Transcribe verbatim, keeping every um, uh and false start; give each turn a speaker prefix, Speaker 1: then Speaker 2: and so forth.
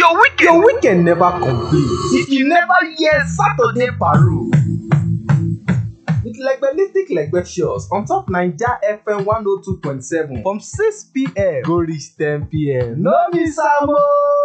Speaker 1: Your weekend,
Speaker 2: your weekend never complete if you never hear Saturday Parole with Legbelistic Legbe shows on top Naija F M one oh two point seven from six p m go reach ten p m No miss am o.